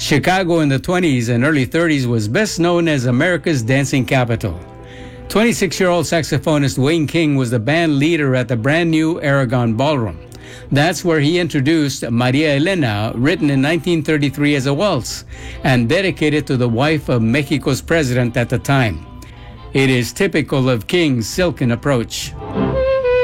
Chicago in the 20s and early 30s was best known as America's dancing capital. 26-year-old saxophonist Wayne King was the band leader at the brand new Aragon Ballroom. That's where he introduced Maria Elena, written in 1933 as a waltz, and dedicated to the wife of Mexico's president at the time. It is typical of King's silken approach.